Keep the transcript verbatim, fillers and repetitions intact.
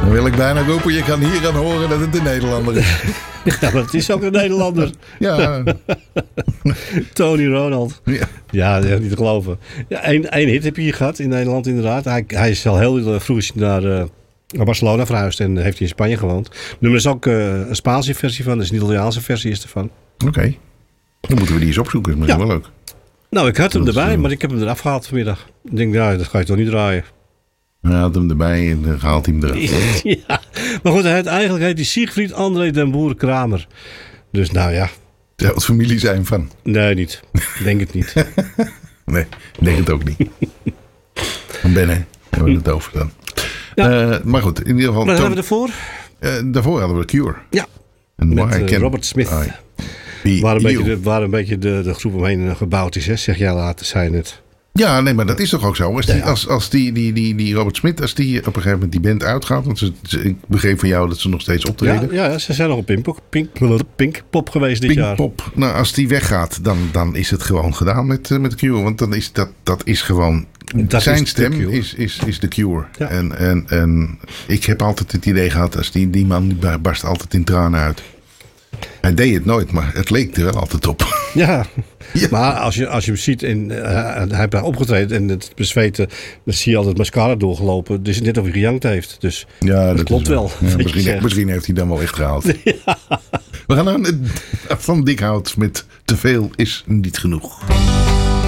Dan wil ik bijna roepen, je kan hier gaan horen dat het een Nederlander is. Ja, maar het is ook een Nederlander. Ja. Tony Ronald. Ja. Ja, dat is niet te geloven. Ja, één, één hit heb je hier gehad in Nederland inderdaad. Hij, hij is al heel vroeg naar, uh, naar Barcelona verhuisd en heeft hij in Spanje gewoond. Het nummer is ook uh, een Spaanse versie van, dus een Italiaanse versie is ervan. Oké. Okay. Dan moeten we die eens opzoeken, dat is misschien ja. wel leuk. Nou, ik had hem dat erbij, is, maar ik heb hem eraf gehaald vanmiddag. Ik denk, nou, dat ga je toch niet draaien. Hij had hem erbij en dan haalt hij hem eraf. Ja, maar goed, hij heet, eigenlijk heet hij Siegfried André den Boer Kramer. Dus nou ja. Zou het familie zijn van? Nee, niet. Ik denk het niet. Nee, ik denk het ook niet. Van Ben, hè? Hebben we het over dan. Ja. Uh, maar goed, in ieder geval... Wat hadden we ervoor? Uh, daarvoor hadden we Cure. Ja, en met uh, Robert Smith. Waar een, beetje de, waar een beetje de, de groep omheen gebouwd is, hè? Zeg jij later, zei het. Ja, nee, maar dat is toch ook zo. Als die, als, als die, die, die, die Robert Smith, als die op een gegeven moment die band uitgaat, want ze, ze, ik begreep van jou dat ze nog steeds optreden. Ja, ja ze zijn nog op Pinkpop Pink, Pink Pop geweest dit Pink jaar. Pop. Nou, als die weggaat, dan, dan is het gewoon gedaan met, met Cure. Want dan is dat, dat is gewoon... Dat zijn is stem is, is, is de Cure. Ja. En, en, en ik heb altijd het idee gehad, als die, die man die barst altijd in tranen uit. Hij deed het nooit, maar het leek er wel altijd op. Ja, ja. Maar als je, als je hem ziet en uh, hij heeft daar opgetreden en het bezweten, dan zie je altijd mascara doorgelopen. Dus net of hij gejankt heeft. Dus ja, dat, dat klopt wel. wel. Ja, misschien, misschien heeft hij dan wel echt gehaald. Ja. We gaan aan van Dick Hout met Te veel is niet genoeg.